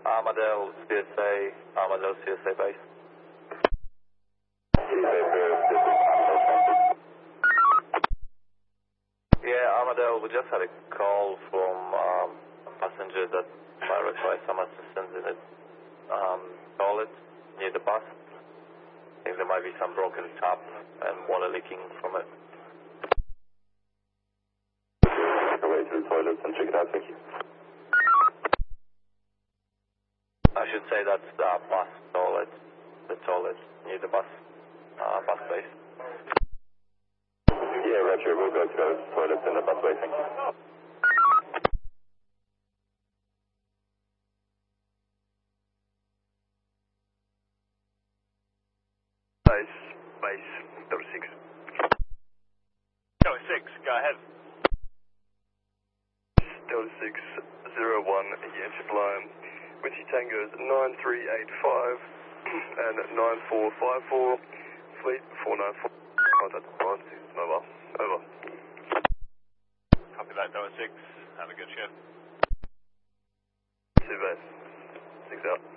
Armadale CSA base. Yeah, Armadale, we just had a call from a passenger that might require some assistance in the toilet near the bus. I think there might be some broken tap and water leaking from it. Go away to the toilets and check it out, thank you. I should say that's the bus toilet, the toilet near the bus base. Yeah, Roger, we'll go to those toilets in the busway, thank you. Base, Delta 6. Delta 6, go ahead. Delta 6, 01, Yankee line. Whiskey Tango is 9385 and 9454, fleet 494. Contact 96 mobile, over. Copy that, Delta 6, have a good shift. 2 base, 6 out.